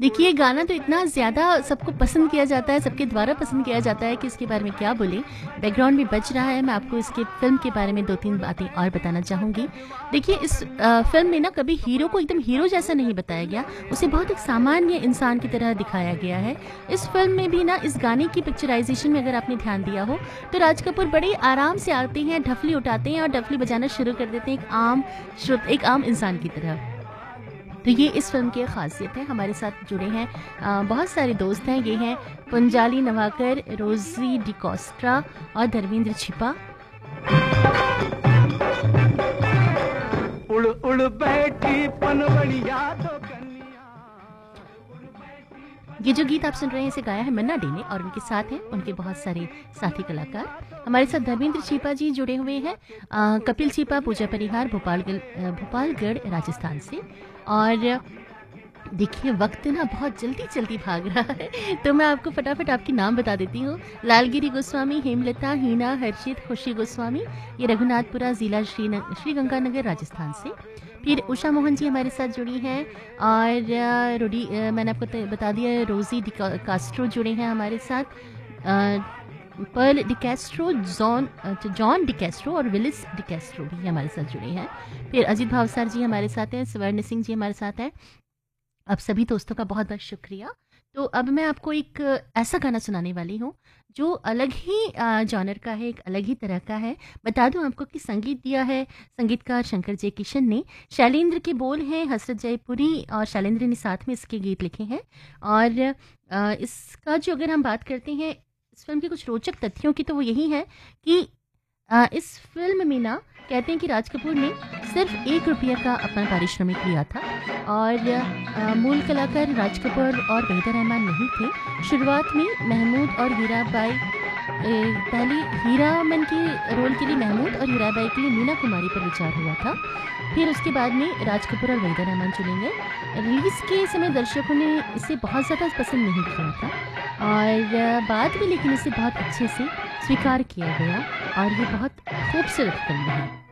देखिए, गाना तो इतना ज़्यादा सबको पसंद किया जाता है, सबके द्वारा पसंद किया जाता है कि इसके बारे में क्या बोलें। बैकग्राउंड भी बज रहा है, मैं आपको इसके फ़िल्म के बारे में 2-3 बातें और बताना चाहूँगी। देखिए, इस फ़िल्म में ना कभी हीरो को एकदम हीरो जैसा नहीं बताया गया, उसे बहुत एक सामान्य इंसान की तरह दिखाया गया है। इस फ़िल्म में भी ना इस गाने की पिक्चराइज़ेशन में अगर आपने ध्यान दिया हो, तो राज कपूर बड़े आराम से आते हैं, ढफली उठाते हैं और ढफली बजाना शुरू कर देते हैं एक आम इंसान की तरह। तो ये इस फ़िल्म की ख़ासियत है। हमारे साथ जुड़े हैं बहुत सारे दोस्त हैं। ये हैं पुंजाली नवाकर, रोज़ी डिकोस्ट्रा और धर्मेंद्र छिपा। उड़ उड़ बैठी पनवड़िया तो कन्या। ये जो गीत आप सुन रहे हैं इसे गाया है मन्ना डे ने और उनके साथ हैं उनके बहुत सारे साथी कलाकार। हमारे साथ धर्मेंद्र छिपा जी जुड़े हुए हैं। कपिल छिपा, पूजा परिहार, भोपालगढ़ राजस्थान से। और देखिए, वक्त ना बहुत जल्दी जल्दी भाग रहा है, तो मैं आपको फटाफट आपके नाम बता देती हूँ। लालगिरी गोस्वामी, हेमलता, हीना, हर्षित, खुशी गोस्वामी, ये रघुनाथपुरा ज़िला श्रीगंगानगर राजस्थान से। फिर उषा मोहन जी हमारे साथ जुड़ी हैं। और मैंने आपको बता दिया, रोज़ी कास्ट्रो जुड़े हैं हमारे साथ। पर्ल डिकैस्ट्रो, जॉन डिकैस्ट्रो और विलिस डिकैस्ट्रो भी हमारे साथ जुड़े हैं। फिर अजीत भावसार जी हमारे साथ हैं, स्वर्ण सिंह जी हमारे साथ हैं। आप सभी दोस्तों का बहुत बहुत शुक्रिया। तो अब मैं आपको एक ऐसा गाना सुनाने वाली हूँ जो अलग ही जॉनर का है, एक अलग ही तरह का है। बता दूं आपको कि संगीत दिया है संगीतकार शंकर जय किशन ने। शैलेंद्र के बोल हैं हसरत जयपुरी और शैलेंद्र ने साथ में इसके गीत लिखे हैं। और इसका जो अगर हम बात करते हैं इस फिल्म के कुछ रोचक तथ्यों की, तो वो यही है कि इस फिल्म में ना कहते हैं कि राज कपूर ने सिर्फ ₹1 का अपना पारिश्रमिक लिया था। और मूल कलाकार राज कपूर और वहीदा रहमान नहीं थे। शुरुआत में महमूद और हीराबाई, पहले हीरामन के रोल के लिए महमूद और हीराबाई के लिए मीना कुमारी पर विचार हुआ था। फिर उसके बाद में राज कपूर और वहीदा रहमान चुने गए। रिलीज़ के समय दर्शकों ने इसे बहुत ज़्यादा पसंद नहीं किया था और बाद में लेकिन इसे बहुत अच्छे से स्वीकार किया गया और ये बहुत खूबसूरत फिल्म है।